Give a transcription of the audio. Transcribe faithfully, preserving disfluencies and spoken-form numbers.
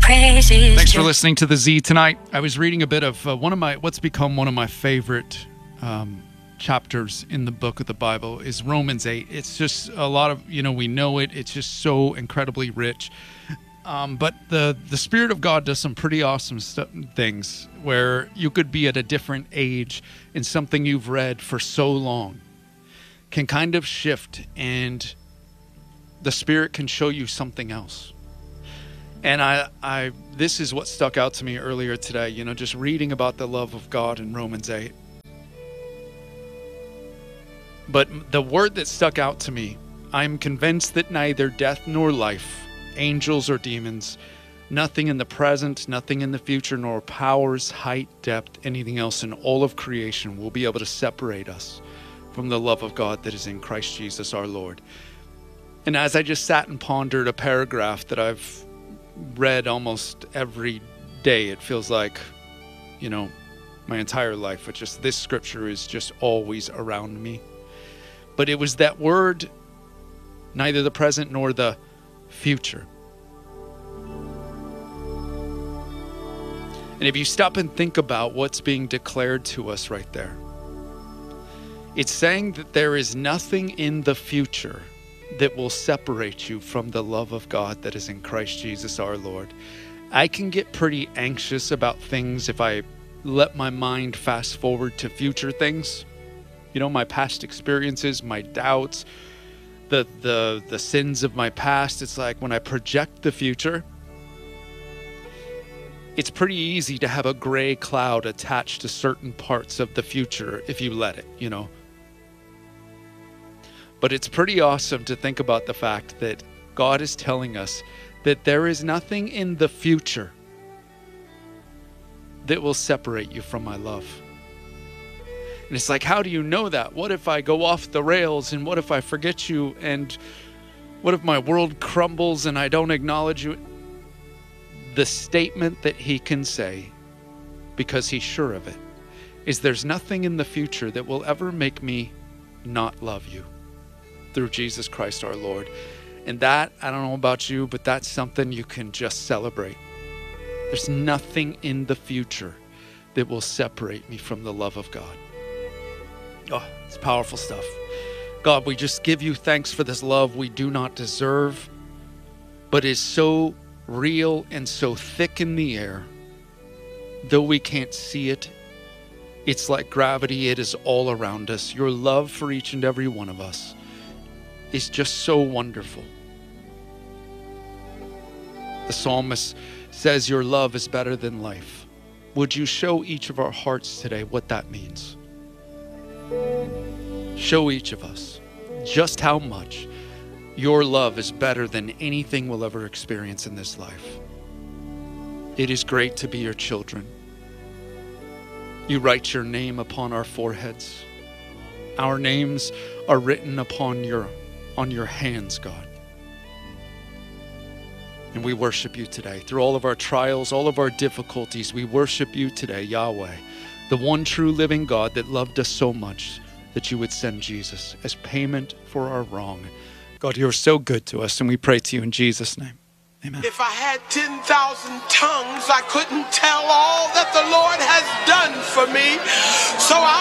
praises. Thanks for listening to The Z tonight. I was reading a bit of uh, one of my, what's become one of my favorite um, chapters in the book of the Bible is Romans eight. It's just a lot of, you know, we know it. It's just so incredibly rich. Um, but the, the Spirit of God does some pretty awesome stu- things where you could be at a different age in something you've read for so long can kind of shift, and the Spirit can show you something else. And I, I, this is what stuck out to me earlier today, you know, just reading about the love of God in Romans eight. But the word that stuck out to me, I am convinced that neither death nor life, angels or demons, nothing in the present, nothing in the future, nor powers, height, depth, anything else in all of creation will be able to separate us from the love of God that is in Christ Jesus our Lord. And as I just sat and pondered a paragraph that I've read almost every day, it feels like, you know, my entire life, but just this scripture is just always around me. But it was that word, neither the present nor the future. And if you stop and think about what's being declared to us right there, it's saying that there is nothing in the future that will separate you from the love of God that is in Christ Jesus our Lord. I can get pretty anxious about things if I let my mind fast forward to future things. You know, my past experiences, my doubts, the the the sins of my past. It's like when I project the future, it's pretty easy to have a gray cloud attached to certain parts of the future if you let it, you know. But it's pretty awesome to think about the fact that God is telling us that there is nothing in the future that will separate you from my love. And it's like, how do you know that? What if I go off the rails, and what if I forget you, and what if my world crumbles and I don't acknowledge you? The statement that he can say, because he's sure of it, is there's nothing in the future that will ever make me not love you. Through Jesus Christ our Lord. And that, I don't know about you, but that's something you can just celebrate. There's nothing in the future that will separate me from the love of God. Oh, it's powerful stuff. God, we just give you thanks for this love we do not deserve, but is so real and so thick in the air. Though we can't see it, it's like gravity. It is all around us. Your love for each and every one of us is just so wonderful. The psalmist says your love is better than life. Would you show each of our hearts today what that means? Show each of us just how much your love is better than anything we'll ever experience in this life. It is great to be your children. You write your name upon our foreheads. Our names are written upon your on your hands, God. And we worship you today. Through all of our trials, all of our difficulties, we worship you today, Yahweh, the one true living God that loved us so much that you would send Jesus as payment for our wrong. God, you're so good to us, and we pray to you in Jesus' name. Amen. If I had ten thousand tongues, I couldn't tell all that the Lord has done for me. So I